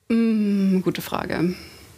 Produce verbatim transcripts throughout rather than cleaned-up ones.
Mm, gute Frage.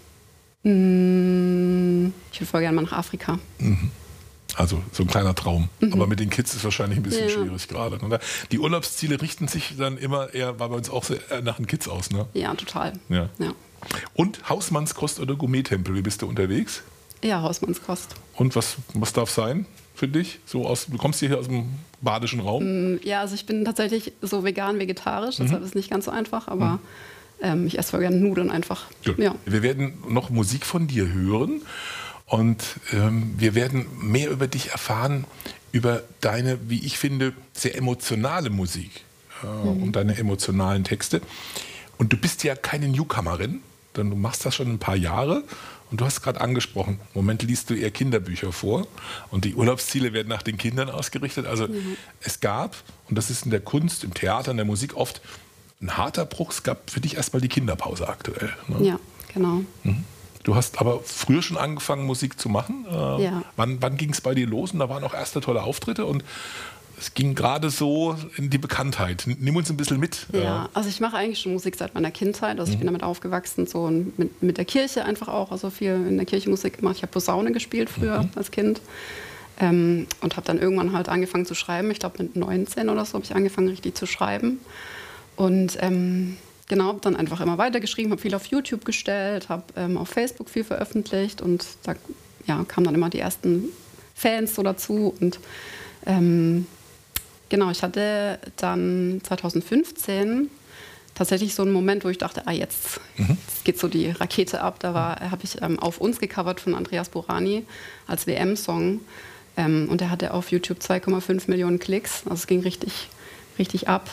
Mm, ich würde voll gerne mal nach Afrika. Mhm. Also so ein kleiner Traum. Mhm. Aber mit den Kids ist wahrscheinlich ein bisschen ja. schwierig gerade. Ne? Die Urlaubsziele richten sich dann immer eher, war bei uns auch sehr nach den Kids aus. Ne? Ja, total. Ja. Ja. Und Hausmannskost oder Gourmet-Tempel, wie bist du unterwegs? Ja, Hausmannskost. Und was, was darf sein für dich? So aus, du kommst hier aus dem badischen Raum? Mm, ja, also ich bin tatsächlich so vegan-vegetarisch, deshalb Mhm. ist es nicht ganz so einfach, aber Mhm. ähm, ich esse voll gerne Nudeln einfach. Ja. Wir werden noch Musik von dir hören. Und ähm, wir werden mehr über dich erfahren, über deine, wie ich finde, sehr emotionale Musik äh, mhm. und deine emotionalen Texte. Und du bist ja keine Newcomerin, denn du machst das schon ein paar Jahre. Und du hast gerade angesprochen, im Moment liest du eher Kinderbücher vor und die Urlaubsziele werden nach den Kindern ausgerichtet. Also mhm. es gab, und das ist in der Kunst, im Theater, in der Musik oft ein harter Bruch, es gab für dich erstmal die Kinderpause aktuell. Ne? Ja, genau. Mhm. Du hast aber früher schon angefangen, Musik zu machen. Äh, ja. Wann, wann ging es bei dir los? Und da waren auch erste tolle Auftritte und es ging gerade so in die Bekanntheit. Nimm uns ein bisschen mit. Ja, also ich mache eigentlich schon Musik seit meiner Kindheit. Also ich mhm. bin damit aufgewachsen, so mit, mit der Kirche einfach auch. Also viel in der Kirche Musik gemacht. Ich habe Posaune gespielt früher mhm. als Kind ähm, und habe dann irgendwann halt angefangen zu schreiben. Ich glaube mit neunzehn oder so habe ich angefangen richtig zu schreiben. Und ähm, genau, habe dann einfach immer weitergeschrieben, habe viel auf YouTube gestellt, habe ähm, auf Facebook viel veröffentlicht und da ja, kamen dann immer die ersten Fans so dazu. Und ähm, genau, ich hatte dann zwanzig fünfzehn tatsächlich so einen Moment, wo ich dachte, ah, jetzt, mhm. jetzt geht so die Rakete ab. Da habe ich ähm, Auf uns gecovert von Andreas Burani als W M-Song. Ähm, und der hatte auf YouTube zwei Komma fünf Millionen Klicks. Also es ging richtig, richtig ab.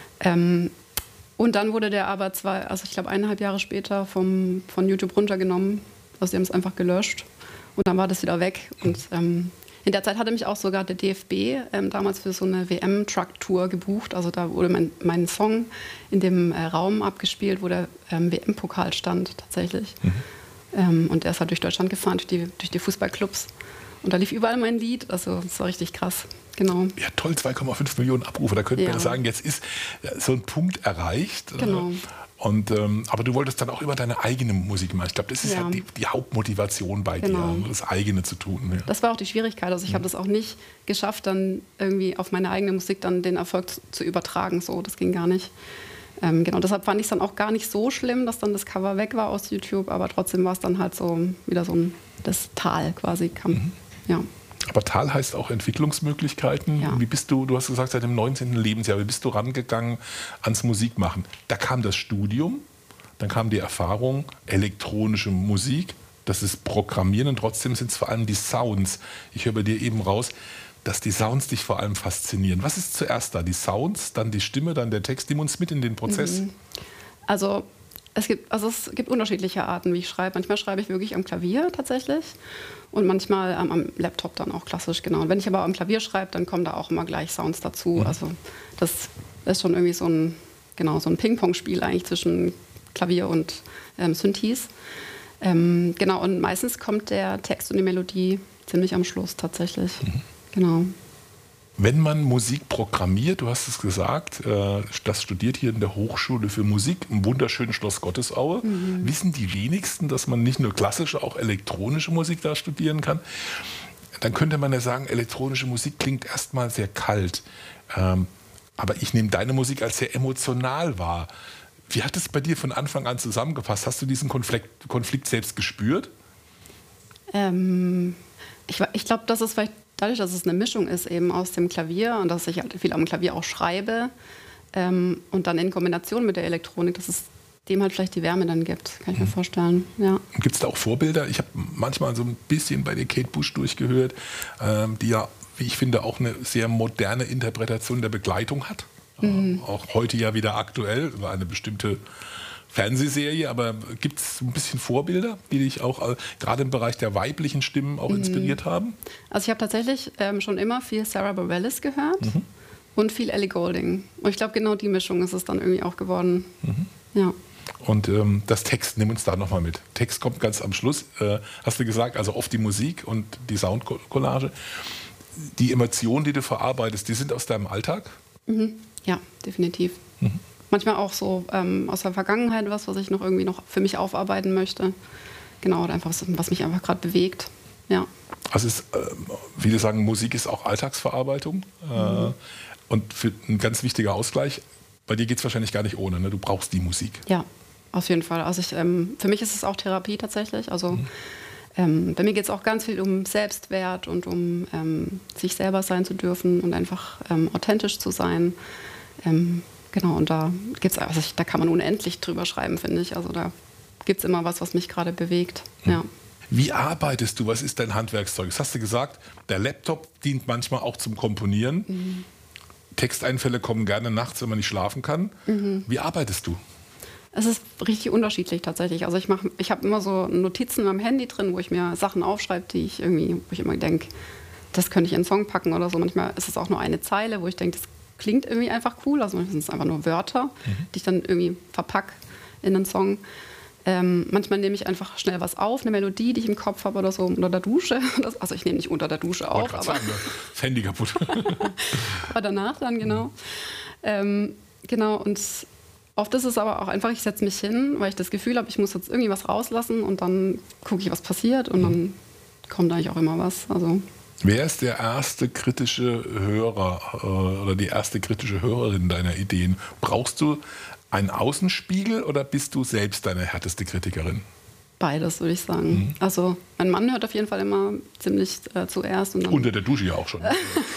Ähm, und dann wurde der aber zwei, also ich glaube eineinhalb Jahre später vom, von YouTube runtergenommen. Also die haben es einfach gelöscht und dann war das wieder weg. Und ähm, in der Zeit hatte mich auch sogar der D F B ähm, damals für so eine W M-Truck-Tour gebucht. Also da wurde mein, mein Song in dem äh, Raum abgespielt, wo der ähm, W M-Pokal stand tatsächlich. Mhm. Ähm, und er ist halt durch Deutschland gefahren, durch die, durch die Fußballclubs. Und da lief überall mein Lied, also das war richtig krass. Genau. Ja, toll, zwei Komma fünf Millionen Abrufe. Da könnte ja. man sagen, jetzt ist so ein Punkt erreicht. Genau. Und, ähm, aber du wolltest dann auch über deine eigene Musik machen. Ich glaube, das ist ja, ja die, die Hauptmotivation bei genau. dir, das eigene zu tun. Ja. Das war auch die Schwierigkeit. Also ich mhm. habe das auch nicht geschafft, dann irgendwie auf meine eigene Musik dann den Erfolg zu, zu übertragen. So, das ging gar nicht. Ähm, genau, deshalb fand ich es dann auch gar nicht so schlimm, dass dann das Cover weg war aus YouTube. Aber trotzdem war es dann halt so wieder so ein das Tal quasi kam. Mhm. Ja. Aber Tal heißt auch Entwicklungsmöglichkeiten. Ja. Wie bist du, du hast gesagt, seit dem neunzehnten Lebensjahr, wie bist du rangegangen ans Musikmachen? Da kam das Studium, dann kam die Erfahrung, elektronische Musik, das ist Programmieren und trotzdem sind es vor allem die Sounds. Ich höre bei dir eben raus, dass die Sounds dich vor allem faszinieren. Was ist zuerst da? Die Sounds, dann die Stimme, dann der Text? Nimm uns mit in den Prozess. Mhm. Also es gibt, also es gibt unterschiedliche Arten, wie ich schreibe. Manchmal schreibe ich wirklich am Klavier tatsächlich und manchmal ähm, am Laptop dann auch klassisch, genau. Und wenn ich aber am Klavier schreibe, dann kommen da auch immer gleich Sounds dazu. Mhm. Also das ist schon irgendwie so ein, genau, so ein Ping-Pong-Spiel eigentlich zwischen Klavier und ähm, Synthes. Ähm, genau, und meistens kommt der Text und die Melodie ziemlich am Schluss tatsächlich. Mhm. Genau. Wenn man Musik programmiert, du hast es gesagt, äh, das studiert hier in der Hochschule für Musik im wunderschönen Schloss Gottesaue, mhm. wissen die wenigsten, dass man nicht nur klassische, auch elektronische Musik da studieren kann. Dann könnte man ja sagen, elektronische Musik klingt erstmal sehr kalt. Ähm, aber ich nehme deine Musik als sehr emotional wahr. Wie hat es bei dir von Anfang an zusammengepasst? Hast du diesen Konflikt, Konflikt selbst gespürt? Ähm, ich ich glaube, das ist vielleicht dadurch, dass es eine Mischung ist eben aus dem Klavier und dass ich halt viel am Klavier auch schreibe ähm, und dann in Kombination mit der Elektronik, dass es dem halt vielleicht die Wärme dann gibt, kann ich mir vorstellen. Ja. Gibt es da auch Vorbilder? Ich habe manchmal so ein bisschen bei der Kate Bush durchgehört, ähm, die ja, wie ich finde, auch eine sehr moderne Interpretation der Begleitung hat. Mhm. Äh, auch heute ja wieder aktuell über eine bestimmte Fernsehserie, aber gibt es ein bisschen Vorbilder, die dich auch äh, gerade im Bereich der weiblichen Stimmen auch inspiriert mhm. haben? Also ich habe tatsächlich ähm, schon immer viel Sarah Bareilles gehört mhm. und viel Ellie Goulding. Und ich glaube, genau die Mischung ist es dann irgendwie auch geworden. Mhm. Ja. Und ähm, das Text, nimm uns da nochmal mit. Text kommt ganz am Schluss, äh, hast du gesagt, also oft die Musik und die Soundcollage. Die Emotionen, die du verarbeitest, die sind aus deinem Alltag? Mhm. Ja, definitiv. Mhm. manchmal auch so ähm, aus der Vergangenheit was, was ich noch irgendwie noch für mich aufarbeiten möchte. Genau, oder einfach was, was mich einfach gerade bewegt. Ja. Also es ist, äh, viele sagen, Musik ist auch Alltagsverarbeitung äh, mhm. und für ein ganz wichtiger Ausgleich. Bei dir geht es wahrscheinlich gar nicht ohne, ne? Du brauchst die Musik. Ja, auf jeden Fall. Also ich, ähm, für mich ist es auch Therapie tatsächlich. Also mhm. ähm, bei mir geht es auch ganz viel um Selbstwert und um ähm, sich selber sein zu dürfen und einfach ähm, authentisch zu sein. Ähm, genau, und da gibt's, also ich, da kann man unendlich drüber schreiben, finde ich. Also da gibt es immer was, was mich gerade bewegt. Mhm. Ja. Wie arbeitest du? Was ist dein Handwerkszeug? Das hast du gesagt, der Laptop dient manchmal auch zum Komponieren. Mhm. Texteinfälle kommen gerne nachts, wenn man nicht schlafen kann. Mhm. Wie arbeitest du? Es ist richtig unterschiedlich tatsächlich. Also ich mache, ich habe immer so Notizen am Handy drin, wo ich mir Sachen aufschreibe, die ich irgendwie, wo ich immer denke, das könnte ich in einen Song packen oder so. Manchmal ist es auch nur eine Zeile, wo ich denke, das klingt irgendwie einfach cool. Also manchmal sind es einfach nur Wörter, mhm. die ich dann irgendwie verpacke in einen Song. Ähm, manchmal nehme ich einfach schnell was auf, eine Melodie, die ich im Kopf habe oder so, unter der Dusche. Das, also ich nehme nicht unter der Dusche auf. Aber sagen, das Handy kaputt. Aber danach dann, genau. Mhm. Ähm, genau, und oft ist es aber auch einfach, ich setze mich hin, weil ich das Gefühl habe, ich muss jetzt irgendwie was rauslassen und dann gucke ich, was passiert und mhm. dann kommt eigentlich auch immer was. Also. Wer ist der erste kritische Hörer äh, oder die erste kritische Hörerin deiner Ideen? Brauchst du einen Außenspiegel oder bist du selbst deine härteste Kritikerin? Beides, würde ich sagen. Mhm. Also mein Mann hört auf jeden Fall immer ziemlich äh, zuerst. Und dann unter der Dusche ja auch schon.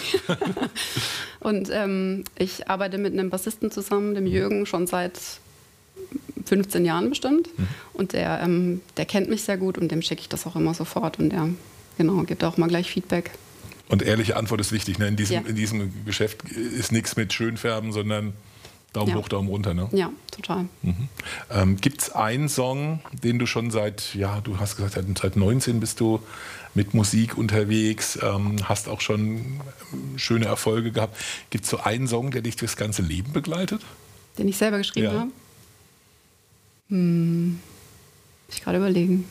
Und ähm, ich arbeite mit einem Bassisten zusammen, dem Jürgen, schon seit fünfzehn Jahren bestimmt. Mhm. Und der, ähm, der kennt mich sehr gut und dem schicke ich das auch immer sofort. Und der genau, gibt auch mal gleich Feedback. Und ehrliche Antwort ist wichtig. Ne? In, diesem, ja. in diesem Geschäft ist nichts mit Schönfärben, sondern Daumen ja. hoch, Daumen runter, ne? Ja, total. Mhm. Ähm, gibt es einen Song, den du schon seit, ja, du hast gesagt, seit neunzehn bist du mit Musik unterwegs, ähm, hast auch schon schöne Erfolge gehabt. Gibt es so einen Song, der dich das ganze Leben begleitet? Den ich selber geschrieben ja. habe? Hm, muss ich gerade überlegen.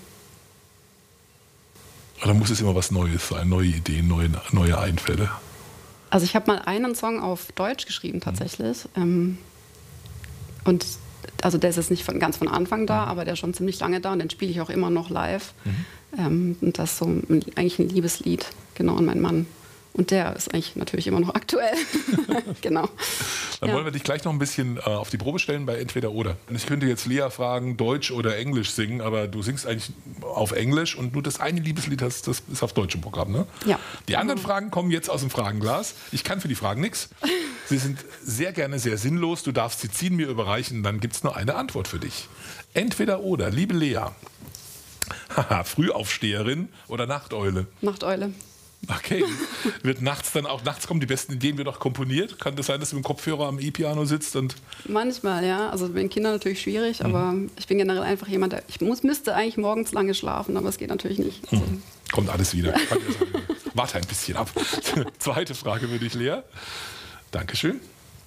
Oder muss es immer was Neues sein, neue Ideen, neue, neue Einfälle? Also ich habe mal einen Song auf Deutsch geschrieben tatsächlich. Mhm. Ähm, und also der ist jetzt nicht von, ganz von Anfang da, mhm. aber der ist schon ziemlich lange da und den spiele ich auch immer noch live. Mhm. Ähm, und das ist so ein, eigentlich ein Liebeslied, genau, an meinen Mann. Und der ist eigentlich natürlich immer noch aktuell. Genau. Dann ja. wollen wir dich gleich noch ein bisschen äh, auf die Probe stellen bei Entweder Oder. Und ich könnte jetzt Lea fragen, Deutsch oder Englisch singen, aber du singst eigentlich auf Englisch und nur das eine Liebeslied hast, das ist auf deutschem Programm, ne? Ja. Die anderen genau. Fragen kommen jetzt aus dem Fragenglas. Ich kann für die Fragen nichts. Sie sind sehr gerne sehr sinnlos. Du darfst sie ziehen, mir überreichen, dann gibt es nur eine Antwort für dich. Entweder Oder, liebe Lea. Haha, Frühaufsteherin oder Nachteule? Nachteule. Okay. Wird nachts dann auch, nachts kommen die besten Ideen, wird auch komponiert? Kann das sein, dass du mit dem Kopfhörer am E-Piano sitzt? Und manchmal, ja. Also mit den Kindern natürlich schwierig, mhm. aber ich bin generell einfach jemand, der, ich muss, müsste eigentlich morgens lange schlafen, aber es geht natürlich nicht. Also. Mhm. Kommt alles wieder. Warte ein bisschen ab. Zweite Frage für dich, Lea. Dankeschön.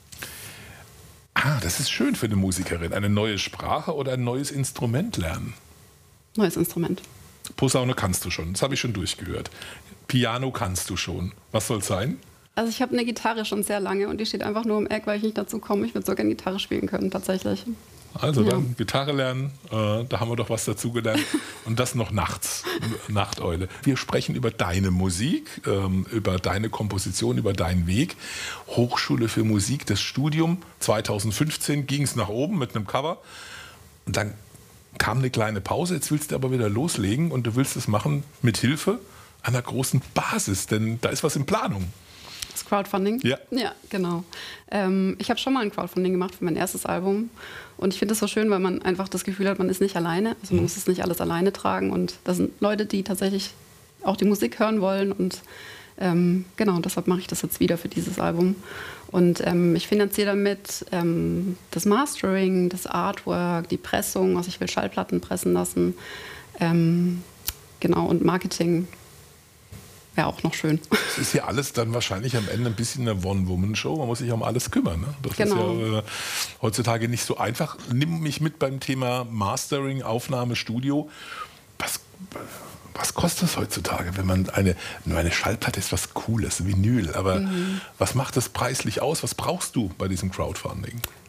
Ah, das ist schön für eine Musikerin. Eine neue Sprache oder ein neues Instrument lernen? Neues Instrument. Posaune kannst du schon, das habe ich schon durchgehört. Piano kannst du schon. Was soll es sein? Also ich habe eine Gitarre schon sehr lange und die steht einfach nur im Eck, weil ich nicht dazu komme. Ich würde so gerne Gitarre spielen können, tatsächlich. Also ja. dann Gitarre lernen, äh, da haben wir doch was dazu gelernt. Und das noch nachts, Nachteule. Wir sprechen über deine Musik, ähm, über deine Komposition, über deinen Weg. Hochschule für Musik, das Studium. zweitausendfünfzehn ging es nach oben mit einem Cover. Und dann kam eine kleine Pause, jetzt willst du aber wieder loslegen und du willst es machen mit Hilfe einer großen Basis, denn da ist was in Planung. Das Crowdfunding? Ja. Ja, genau. Ähm, ich habe schon mal ein Crowdfunding gemacht für mein erstes Album und ich finde das so schön, weil man einfach das Gefühl hat, man ist nicht alleine, also man mhm. muss es nicht alles alleine tragen und das sind Leute, die tatsächlich auch die Musik hören wollen und ähm, genau, deshalb mache ich das jetzt wieder für dieses Album. Und ähm, ich finanziere damit ähm, das Mastering, das Artwork, die Pressung, also ich will Schallplatten pressen lassen, ähm, genau, und Marketing wäre auch noch schön. Das ist ja alles dann wahrscheinlich am Ende ein bisschen eine One-Woman-Show, man muss sich um alles kümmern. Ne? Das genau. ist ja äh, heutzutage nicht so einfach. Nimm mich mit beim Thema Mastering, Aufnahme, Studio. Was... Was kostet es heutzutage, wenn man eine, nur eine Schallplatte ist, was Cooles, Vinyl, aber mhm. was macht das preislich aus? Was brauchst du bei diesem Crowdfunding?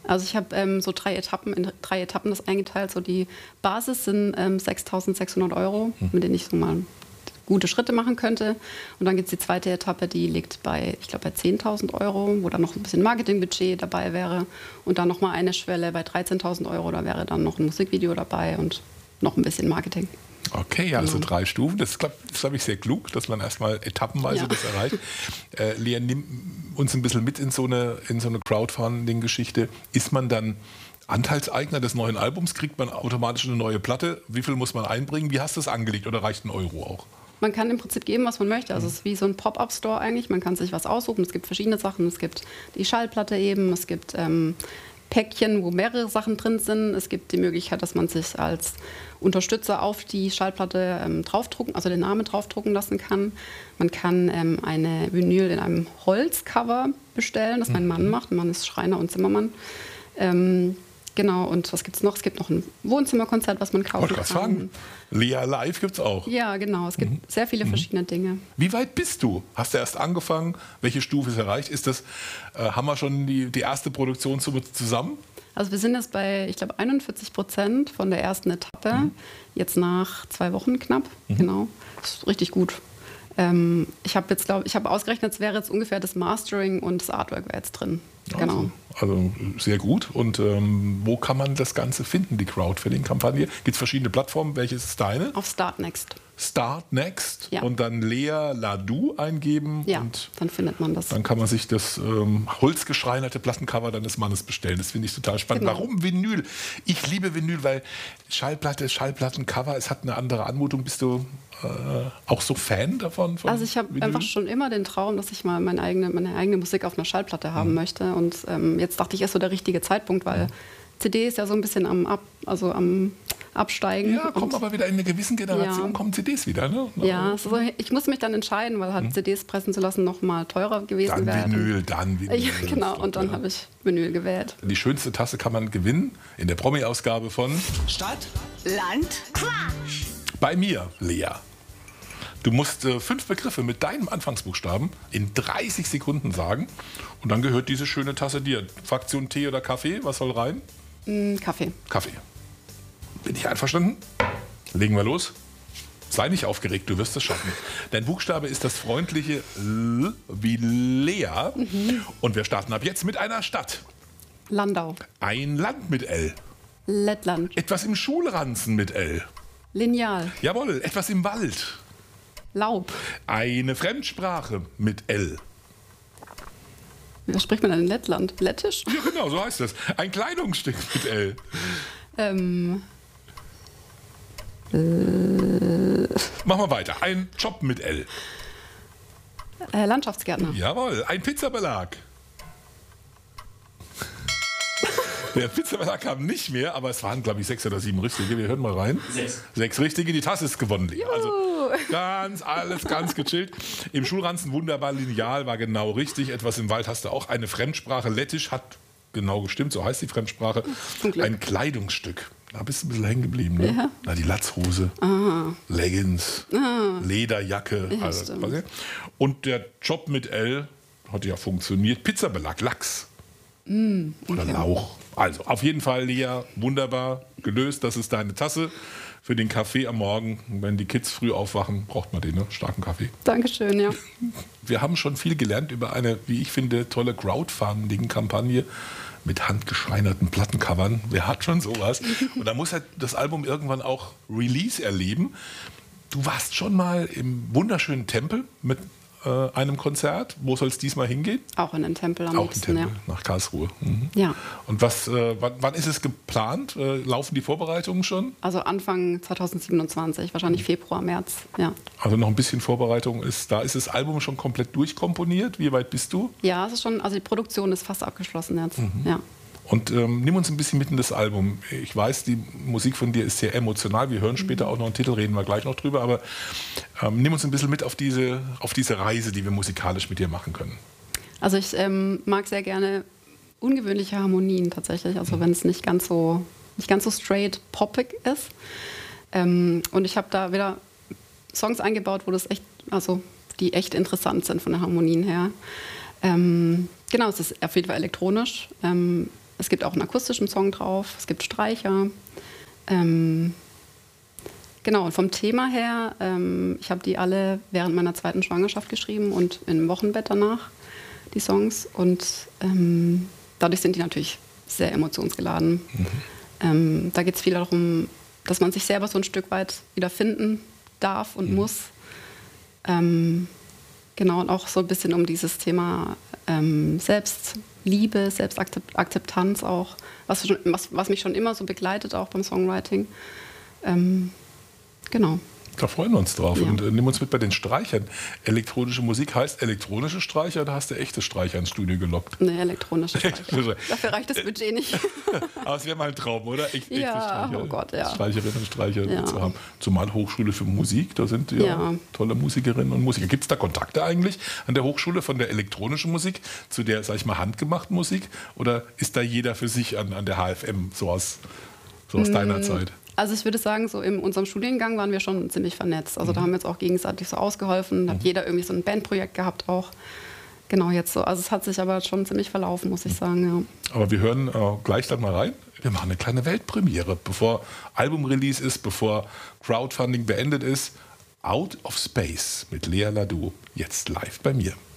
Also ich habe ähm, so drei Etappen, in drei Etappen das eingeteilt. So die Basis sind ähm, sechstausendsechshundert Euro, hm. mit denen ich so mal gute Schritte machen könnte. Und dann gibt es die zweite Etappe, die liegt bei, ich glaube, bei zehntausend Euro, wo dann noch ein bisschen Marketingbudget dabei wäre. Und dann nochmal eine Schwelle bei dreizehntausend Euro, da wäre dann noch ein Musikvideo dabei und noch ein bisschen Marketing. Okay, also genau. drei Stufen. Das ist, glaube glaub ich, sehr klug, dass man erstmal etappenweise ja. das erreicht. Äh, Lea, nimm uns ein bisschen mit in so eine, in so eine Crowdfunding-Geschichte. Ist man dann Anteilseigner des neuen Albums? Kriegt man automatisch eine neue Platte? Wie viel muss man einbringen? Wie hast du das angelegt oder reicht ein Euro auch? Man kann im Prinzip geben, was man möchte. Also es ist wie so ein Pop-Up-Store eigentlich. Man kann sich was aussuchen. Es gibt verschiedene Sachen. Es gibt die Schallplatte eben. Es gibt ähm, Päckchen, wo mehrere Sachen drin sind. Es gibt die Möglichkeit, dass man sich als Unterstützer auf die Schallplatte ähm, draufdrucken, also den Namen draufdrucken lassen kann. Man kann ähm, eine Vinyl in einem Holzcover bestellen, das mein Mann macht. Mein Mann ist Schreiner und Zimmermann. Ähm, Genau, und was gibt es noch? Es gibt noch ein Wohnzimmerkonzert, was man kaufen kann. Sagen. Lea Live gibt es auch. Ja, genau. Es gibt mhm. sehr viele verschiedene mhm. Dinge. Wie weit bist du? Hast du erst angefangen? Welche Stufe ist erreicht? Ist das, äh, haben wir schon die, die erste Produktion zusammen? Also wir sind jetzt bei, ich glaube, einundvierzig Prozent von der ersten Etappe. Mhm. Jetzt nach zwei Wochen knapp. Mhm. Genau. Das ist richtig gut. Ähm, ich habe jetzt, glaube ich, habe ausgerechnet, es wäre jetzt ungefähr das Mastering und das Artwork wäre jetzt drin. Also, genau. Also sehr gut. Und ähm, wo kann man das Ganze finden, die Crowdfunding-Kampagne? Gibt es verschiedene Plattformen? Welche ist deine? Auf Startnext. Startnext ja. Und dann Lea Ladu eingeben. Ja, und dann findet man das. Dann kann man sich das ähm, holzgeschreinerte Plattencover deines Mannes bestellen. Das finde ich total spannend. Genau. Warum Vinyl? Ich liebe Vinyl, weil Schallplatte, Schallplattencover, es hat eine andere Anmutung. Bist du äh, auch so Fan davon? Also ich habe einfach schon immer den Traum, dass ich mal meine eigene, meine eigene Musik auf einer Schallplatte haben mhm. möchte. Und ähm, jetzt dachte ich, ist so der richtige Zeitpunkt, weil mhm. C D ist ja so ein bisschen am, Ab, also am Absteigen. Ja, kommt aber wieder in einer gewissen Generation, ja. kommen C Ds wieder. Ne? Ja, also ich muss mich dann entscheiden, weil halt hm. C Ds pressen zu lassen noch mal teurer gewesen wäre. Dann Vinyl, dann Vinyl. Ja, genau, und dann ja. habe ich Vinyl gewählt. Die schönste Tasse kann man gewinnen in der Promi-Ausgabe von Stadt, Land, Quatsch. Bei mir, Lea. Du musst äh, fünf Begriffe mit deinem Anfangsbuchstaben in dreißig Sekunden sagen und dann gehört diese schöne Tasse dir. Fraktion Tee oder Kaffee, was soll rein? Mm, Kaffee. Kaffee. Bin ich einverstanden? Legen wir los. Sei nicht aufgeregt, du wirst es schaffen. Dein Buchstabe ist das freundliche L wie Lea. Mhm. Und wir starten ab jetzt mit einer Stadt. Landau. Ein Land mit L. Lettland. Etwas im Schulranzen mit L. Lineal. Jawohl, etwas im Wald. Laub. Eine Fremdsprache mit L. Was spricht man denn in Lettland? Lettisch? Ja, genau, so heißt das. Ein Kleidungsstück mit L. Ähm. Äh. Machen wir weiter. Ein Job mit L. Äh, Landschaftsgärtner. Jawohl. Ein Pizzabelag. Der Pizzabelag kam nicht mehr, aber es waren, glaube ich, sechs oder sieben richtige. Wir hören mal rein. Sechs. Sechs richtige. Die Tasse ist gewonnen. Juhu. Also ganz, alles ganz gechillt. Im Schulranzen wunderbar lineal, war genau richtig. Etwas im Wald hast du auch. Eine Fremdsprache. Lettisch hat genau gestimmt, so heißt die Fremdsprache. Ein Kleidungsstück. Da bist du ein bisschen hängen geblieben. Ne? Ja. Na, die Latzhose, Aha. Leggings, Aha. Lederjacke. Ja, also, und der Job mit L hat ja funktioniert. Pizzabelag, Lachs. Mm, okay. Oder Lauch. Also auf jeden Fall, Lea, wunderbar gelöst. Das ist deine Tasse für den Kaffee am Morgen. Wenn die Kids früh aufwachen, braucht man den, ne? Starken Kaffee. Dankeschön, ja. Wir haben schon viel gelernt über eine, wie ich finde, tolle Crowdfunding-Kampagne mit handgeschreinerten Plattencovern. Wer hat schon sowas? Und da muss halt das Album irgendwann auch Release erleben. Du warst schon mal im wunderschönen Tempel mit äh, einem Konzert. Wo soll es diesmal hingehen? Auch in den Tempel am Auch liebsten, in den Tempel, ja. nach Karlsruhe. Mhm. Ja. Und was, äh, wann, wann ist es geplant? Äh, laufen die Vorbereitungen schon? Also Anfang zweitausendsiebenundzwanzig, wahrscheinlich Februar, März. Ja. Also noch ein bisschen Vorbereitung ist da. Ist das Album schon komplett durchkomponiert? Wie weit bist du? Ja, es ist schon, also die Produktion ist fast abgeschlossen jetzt. Mhm. Ja. Und ähm, nimm uns ein bisschen mit in das Album. Ich weiß, die Musik von dir ist sehr emotional. Wir hören später auch noch einen Titel, reden wir gleich noch drüber. Aber ähm, nimm uns ein bisschen mit auf diese, auf diese Reise, die wir musikalisch mit dir machen können. Also ich ähm, mag sehr gerne ungewöhnliche Harmonien tatsächlich. Also mhm. wenn es nicht ganz so, nicht ganz so straight poppig ist. Ähm, und ich habe da wieder Songs eingebaut, wo das echt, also die echt interessant sind von den Harmonien her. Ähm, genau, es ist auf jeden Fall elektronisch. Ähm, es gibt auch einen akustischen Song drauf, es gibt Streicher. Ähm, genau, und vom Thema her, ähm, ich habe die alle während meiner zweiten Schwangerschaft geschrieben und im Wochenbett danach, die Songs. Und ähm, dadurch sind die natürlich sehr emotionsgeladen. Mhm. Ähm, da geht es viel darum, dass man sich selber so ein Stück weit wieder finden darf und mhm. muss. Ähm, genau, und auch so ein bisschen um dieses Thema ähm, Selbstliebe, Selbstakzeptanz auch, was, schon, was, was mich schon immer so begleitet, auch beim Songwriting. Ähm, genau. Da freuen wir uns drauf. Ja. Und äh, nimm uns mit bei den Streichern. Elektronische Musik heißt elektronische Streicher, oder hast du echte Streicher ins Studio gelockt? Nee, elektronische Streicher. Dafür reicht das Budget nicht. Aber es wäre mal ein Traum, oder? Echt, ja, echte Streicher, oh Gott, ja. Streicherinnen und Streicher ja. zu haben. Zumal Hochschule für Musik, da sind ja, ja. tolle Musikerinnen und Musiker. Gibt es da Kontakte eigentlich an der Hochschule von der elektronischen Musik zu der, sag ich mal, handgemachten Musik? Oder ist da jeder für sich an, an der H F M, so aus, so aus mm. deiner Zeit? Also ich würde sagen, so in unserem Studiengang waren wir schon ziemlich vernetzt. Also mhm. da haben wir uns auch gegenseitig so ausgeholfen. Da mhm. hat jeder irgendwie so ein Bandprojekt gehabt auch. Genau, jetzt so. Also es hat sich aber schon ziemlich verlaufen, muss ich sagen, ja. Aber wir hören äh, gleich dann mal rein. Wir machen eine kleine Weltpremiere, bevor Albumrelease ist, bevor Crowdfunding beendet ist. Out of Space mit Lea Ladou, jetzt live bei mir.